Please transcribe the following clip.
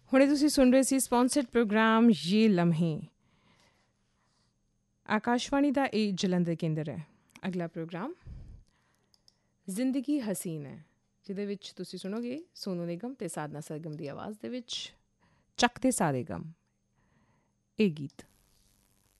ਹੁਣੇ ਤੁਸੀਂ ਸੁਣ ਰਹੇ ਸੀ ਸਪੋਂਸਰਡ ਪ੍ਰੋਗਰਾਮ ਯੇ ਲਮਹੇ। ਆਕਾਸ਼ਵਾਣੀ ਦਾ ਇਹ ਜਲੰਧਰ ਕੇਂਦਰ ਹੈ। ਅਗਲਾ ਪ੍ਰੋਗਰਾਮ ਜ਼ਿੰਦਗੀ ਹਸੀਨ ਹੈ, ਜਿਹਦੇ ਵਿੱਚ ਤੁਸੀਂ ਸੁਣੋਗੇ ਸੋਨੂ ਨਿਗਮ ਅਤੇ ਸਾਧਨਾ ਸਰਗਮ ਦੀ ਆਵਾਜ਼ ਦੇ ਵਿੱਚ ਚੱਕ ਤੇ ਸਾਰੇ ਗਮ ਇਹ ਗੀਤ।